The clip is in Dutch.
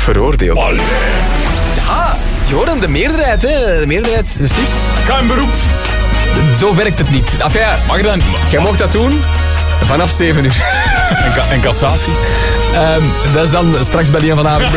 veroordeeld. Allee. Ja, Joran, de meerderheid, hè. De meerderheid beslist. Ga in beroep. Zo werkt het niet. Enfin, Mag dan? jij mocht dat doen vanaf 7 uur. En cassatie? Dat is dan straks bij die van avond.